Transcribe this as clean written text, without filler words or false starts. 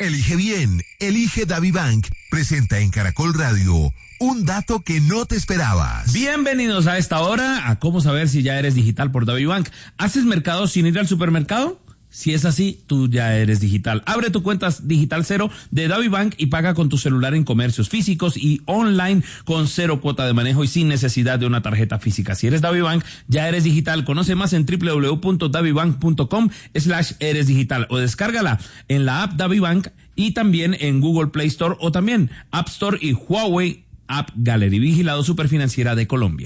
Elige bien, elige DaviBank. Presenta en Caracol Radio un dato que no te esperabas. Bienvenidos a esta hora a cómo saber si ya eres digital por DaviBank. ¿Haces mercado sin ir al supermercado? Si es así, tú ya eres digital. Abre tu cuenta Digital Cero de DaviBank y paga con tu celular en comercios físicos y online con 0 cuota de manejo y sin necesidad de una tarjeta física. Si eres DaviBank, ya eres digital. Conoce más en www.davibank.com/eres digital o descárgala en la app DaviBank y también en Google Play Store o también App Store y Huawei App Gallery. Vigilado Superfinanciera de Colombia.